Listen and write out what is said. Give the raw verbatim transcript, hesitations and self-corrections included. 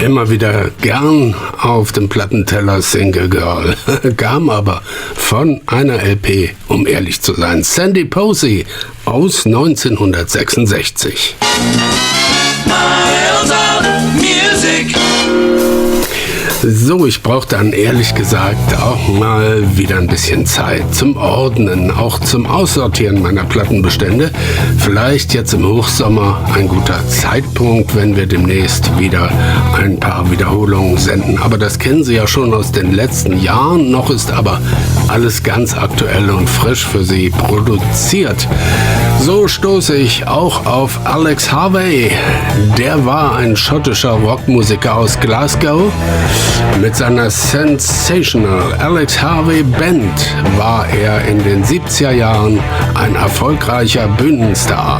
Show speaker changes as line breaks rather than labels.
Immer wieder gern auf dem Plattenteller Single Girl, kam aber von einer L P, um ehrlich zu sein. Sandy Posey aus neunzehnhundertsechsundsechzig. Miles of Music. So, ich brauche dann ehrlich gesagt auch mal wieder ein bisschen Zeit zum Ordnen, auch zum Aussortieren meiner Plattenbestände. Vielleicht jetzt im Hochsommer ein guter Zeitpunkt, wenn wir demnächst wieder ein paar Wiederholungen senden. Aber das kennen Sie ja schon aus den letzten Jahren. Noch ist aber alles ganz aktuell und frisch für Sie produziert. So stoße ich auch auf Alex Harvey. Der war ein schottischer Rockmusiker aus Glasgow. Mit seiner Sensational Alex Harvey Band war er in den siebziger Jahren ein erfolgreicher Bühnenstar.